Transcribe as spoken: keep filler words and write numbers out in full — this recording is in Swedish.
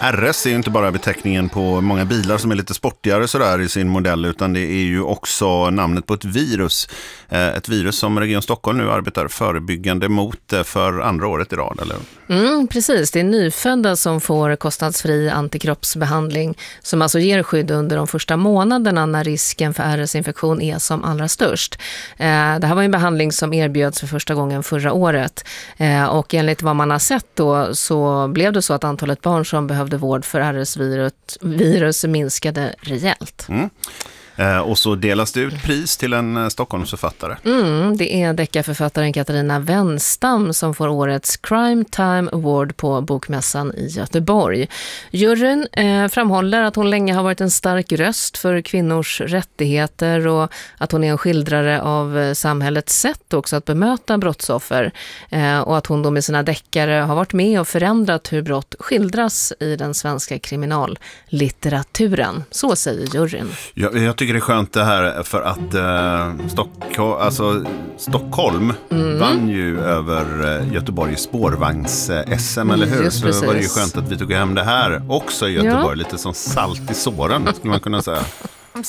R S är ju inte bara beteckningen på många bilar som är lite sportigare sådär i sin modell, utan det är ju också namnet på ett virus. Ett virus som Region Stockholm nu arbetar förebyggande mot för andra året i rad, eller? Mm, precis, det är nyfödda som får kostnadsfri antikroppsbehandling som alltså ger skydd under de första månaderna när risken för R S-infektion är som allra störst. Det här var en behandling som erbjöds för första gången förra året och enligt vad man har sett då så blev det så att antalet barn som behövde vård för R S-virus virus minskade rejält. Mm. Och så delas det ut pris till en Stockholmsförfattare. Mm, det är deckarförfattaren Katarina Wenstam som får årets Crime Time Award på Bokmässan i Göteborg. Juryn eh, framhåller att hon länge har varit en stark röst för kvinnors rättigheter och att hon är en skildrare av samhällets sätt också att bemöta brottsoffer. Eh, och att hon då med sina deckare har varit med och förändrat hur brott skildras i den svenska kriminallitteraturen. Så säger juryn. Ja, jag tycker det är skönt det här för att eh, Stockholm, alltså, Stockholm mm. vann ju över eh, Göteborgs spårvagns-S M, eller hur? Just så precis. var det ju skönt att vi tog hem det här också i Göteborg, ja. Lite som salt i såren skulle man kunna säga.